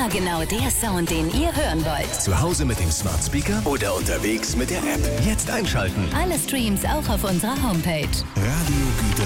Immer genau der Sound, den ihr hören wollt. Zu Hause mit dem Smart Speaker oder unterwegs mit der App. Jetzt einschalten. Alle Streams auch auf unserer Homepage. Radio Güter.